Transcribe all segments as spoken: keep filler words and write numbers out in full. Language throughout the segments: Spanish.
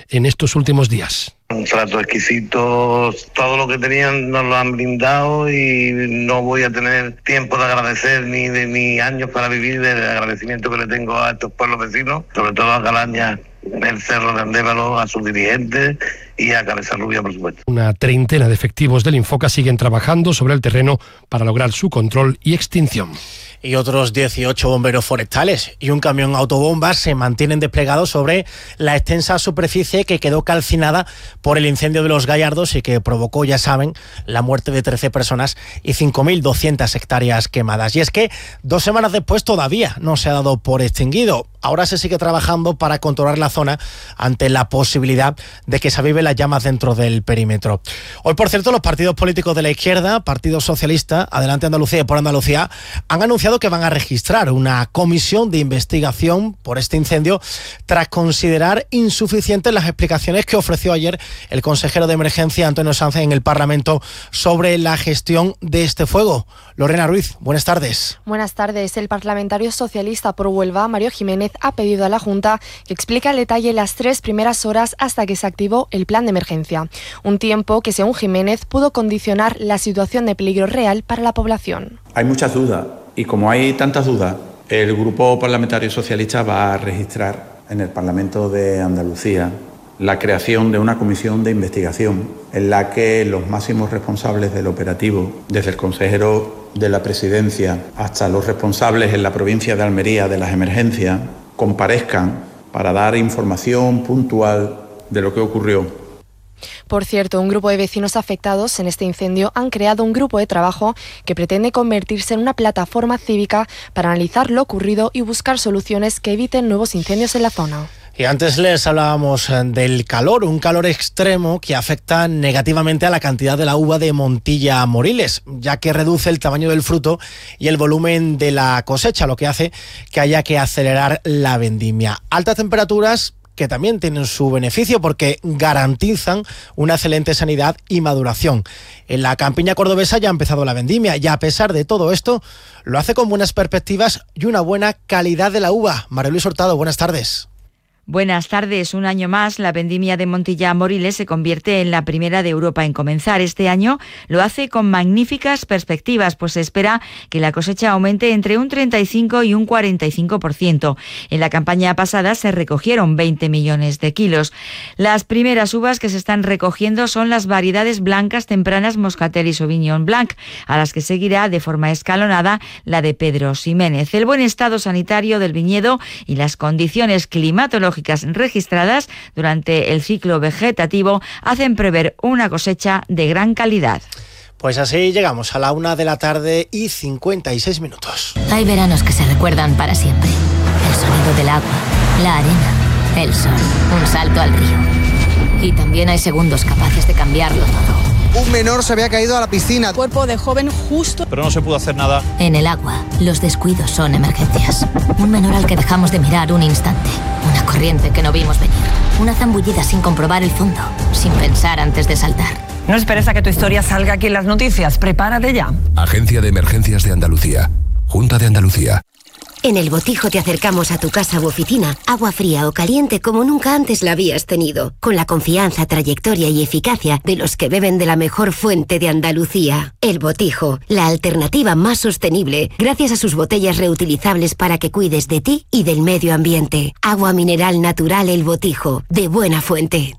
en estos últimos días. Un trato exquisito, todo lo que tenían nos lo han brindado y no voy a tener tiempo de agradecer ni de ni años para vivir del agradecimiento que le tengo a estos pueblos vecinos, sobre todo a Calaña, el Cerro de Andévalo, a sus dirigentes y a Cabeza Rubia, por supuesto. Una treintena de efectivos del Infoca siguen trabajando sobre el terreno para lograr su control y extinción. Y otros dieciocho bomberos forestales y un camión autobombas se mantienen desplegados sobre la extensa superficie que quedó calcinada por el incendio de Los Gallardos y que provocó, ya saben, la muerte de trece personas y cinco mil doscientas hectáreas quemadas. Y es que dos semanas después todavía no se ha dado por extinguido. Ahora se sigue trabajando para controlar la zona ante la posibilidad de que se aviven las llamas dentro del perímetro. Hoy, por cierto, los partidos políticos de la izquierda, Partido Socialista, Adelante Andalucía y Por Andalucía, han anunciado que van a registrar una comisión de investigación por este incendio tras considerar insuficientes las explicaciones que ofreció ayer el consejero de emergencia Antonio Sánchez en el Parlamento sobre la gestión de este fuego. Lorena Ruiz, buenas tardes. Buenas tardes. El parlamentario socialista por Huelva, Mario Jiménez, ha pedido a la Junta que explique al detalle las tres primeras horas hasta que se activó el plan de emergencia. Un tiempo que, según Jiménez, pudo condicionar la situación de peligro real para la población. Hay muchas dudas y como hay tantas dudas, el Grupo Parlamentario Socialista va a registrar en el Parlamento de Andalucía la creación de una comisión de investigación en la que los máximos responsables del operativo, desde el consejero de la Presidencia hasta los responsables en la provincia de Almería de las emergencias, comparezcan para dar información puntual de lo que ocurrió. Por cierto, un grupo de vecinos afectados en este incendio han creado un grupo de trabajo que pretende convertirse en una plataforma cívica para analizar lo ocurrido y buscar soluciones que eviten nuevos incendios en la zona. Y antes les hablábamos del calor, un calor extremo que afecta negativamente a la cantidad de la uva de Montilla Moriles, ya que reduce el tamaño del fruto y el volumen de la cosecha, lo que hace que haya que acelerar la vendimia. Altas temperaturas que también tienen su beneficio porque garantizan una excelente sanidad y maduración. En la campiña cordobesa ya ha empezado la vendimia y a pesar de todo esto, lo hace con buenas perspectivas y una buena calidad de la uva. María Luis Hurtado, buenas tardes. Buenas tardes. Un año más, la vendimia de Montilla Moriles se convierte en la primera de Europa en comenzar. Este año lo hace con magníficas perspectivas, pues se espera que la cosecha aumente entre un treinta y cinco y un cuarenta y cinco por ciento. En la campaña pasada se recogieron veinte millones de kilos. Las primeras uvas que se están recogiendo son las variedades blancas tempranas Moscatel y Sauvignon Blanc, a las que seguirá de forma escalonada la de Pedro Ximénez. El buen estado sanitario del viñedo y las condiciones climatológicas registradas durante el ciclo vegetativo hacen prever una cosecha de gran calidad. Pues así llegamos a la una de la tarde y cincuenta y seis minutos. Hay veranos que se recuerdan para siempre. El sonido del agua, la arena, el sol, un salto al río. Y también hay segundos capaces de cambiarlo todo. Un menor se había caído a la piscina. Cuerpo de joven justo. Pero no se pudo hacer nada. En el agua, los descuidos son emergencias. Un menor al que dejamos de mirar un instante. Una corriente que no vimos venir. Una zambullida sin comprobar el fondo. Sin pensar antes de saltar. No esperes a que tu historia salga aquí en las noticias. Prepárate ya. Agencia de Emergencias de Andalucía. Junta de Andalucía. En El Botijo te acercamos a tu casa u oficina, agua fría o caliente como nunca antes la habías tenido, con la confianza, trayectoria y eficacia de los que beben de la mejor fuente de Andalucía. El Botijo, la alternativa más sostenible, gracias a sus botellas reutilizables para que cuides de ti y del medio ambiente. Agua mineral natural El Botijo, de buena fuente.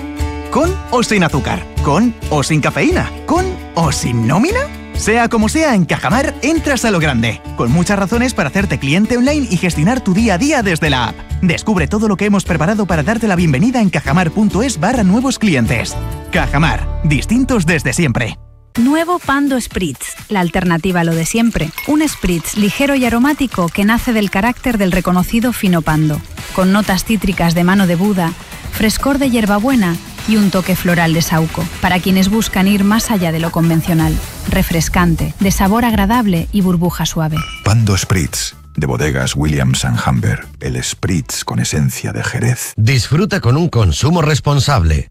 ¿Con o sin azúcar? ¿Con o sin cafeína? ¿Con o sin nómina? Sea como sea, en Cajamar entras a lo grande, con muchas razones para hacerte cliente online y gestionar tu día a día desde la app. Descubre todo lo que hemos preparado para darte la bienvenida en cajamar.es barra nuevos clientes. Cajamar, distintos desde siempre. Nuevo Pando Spritz, la alternativa a lo de siempre. Un spritz ligero y aromático que nace del carácter del reconocido fino Pando, con notas cítricas de mano de Buda, frescor de hierbabuena y un toque floral de saúco, para quienes buscan ir más allá de lo convencional. Refrescante, de sabor agradable y burbuja suave. Pando Spritz, de bodegas Williams and Humber, el Spritz con esencia de Jerez. Disfruta con un consumo responsable.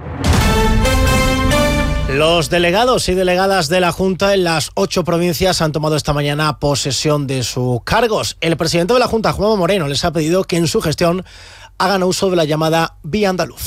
Los delegados y delegadas de la Junta en las ocho provincias han tomado esta mañana posesión de sus cargos. El presidente de la Junta, Juanma Moreno, les ha pedido que en su gestión hagan uso de la llamada Vía Andaluza.